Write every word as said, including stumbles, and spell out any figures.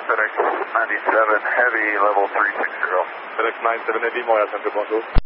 FedEx ninety-seven Heavy, level three six zero. FedEx ninety-seven Heavy, Montréal Centre, bonjour.